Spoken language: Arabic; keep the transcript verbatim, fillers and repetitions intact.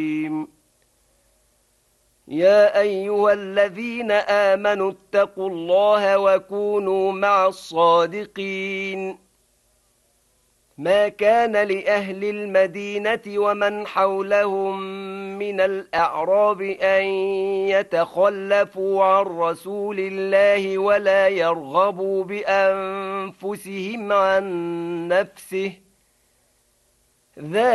يا أيها الذين آمنوا اتقوا الله وكونوا مع الصادقين ما كان لأهل المدينة ومن حولهم من الأعراب أن يتخلفوا عن رسول الله ولا يرغبوا بأنفسهم عن نفسه ذلك